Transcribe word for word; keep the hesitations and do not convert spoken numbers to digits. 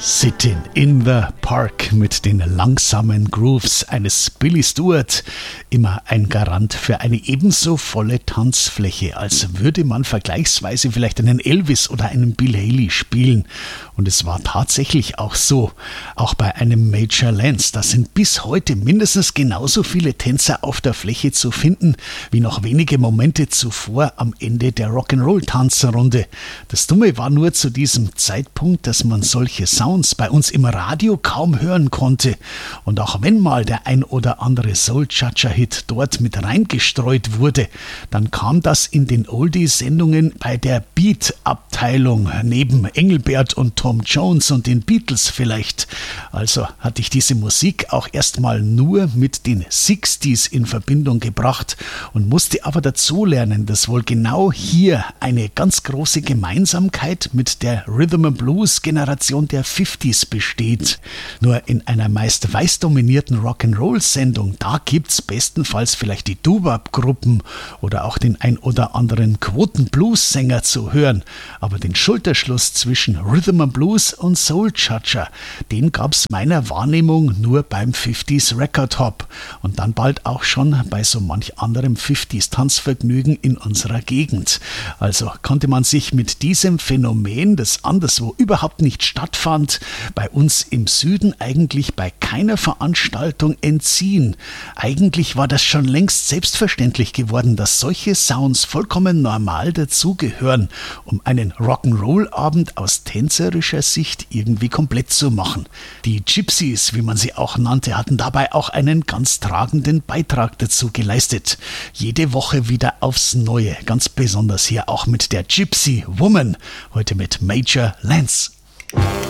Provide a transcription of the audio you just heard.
Sitting in the Park mit den langsamen Grooves eines Billy Stewart. Immer ein Garant für eine ebenso volle Tanzfläche, als würde man vergleichsweise vielleicht einen Elvis oder einen Bill Haley spielen. Und es war tatsächlich auch so. Auch bei einem Major Lance, da sind bis heute mindestens genauso viele Tänzer auf der Fläche zu finden, wie noch wenige Momente zuvor am Ende der Rock'n'Roll-Tanzrunde. Das Dumme war nur zu diesem Zeitpunkt, dass man solche Sounds bei uns im Radio kaum hören konnte. Und auch wenn mal der ein oder andere Soul-Cha-Cha-Hit dort mit reingestreut wurde, dann kam das in den Oldie-Sendungen bei der Beat-Abteilung neben Engelbert und Tom Jones und den Beatles vielleicht. Also hatte ich diese Musik auch erstmal nur mit den sechziger in Verbindung gebracht und musste aber dazulernen, dass wohl genau hier eine ganz große Gemeinsamkeit mit der Rhythm and Blues Generation der fünfziger besteht. Nur in einer meist weiß dominierten Rock'n'Roll-Sendung, da gibt's bestenfalls vielleicht die Doo-Wop-Gruppen oder auch den ein oder anderen Quoten-Blues-Sänger zu hören. Aber den Schulterschluss zwischen Rhythm and Blues und Soul-Cha-Cha, den gab's meiner Wahrnehmung nur beim fünfziger Record Hop und dann bald auch schon bei so manch anderem fünfziger Tanzvergnügen in unserer Gegend. Also konnte man sich mit diesem Phänomen, das anderswo überhaupt nicht stattfand, bei uns im Süden eigentlich bei keiner Veranstaltung entziehen. Eigentlich war das schon längst selbstverständlich geworden, dass solche Sounds vollkommen normal dazugehören, um einen Rock'n'Roll-Abend aus tänzerischer Sicht irgendwie komplett zu machen. Die Gypsies, wie man sie auch nannte, hatten dabei auch einen ganz tragenden Beitrag dazu geleistet. Jede Woche wieder aufs Neue, ganz besonders hier auch mit der Gypsy Woman, heute mit Major Lance.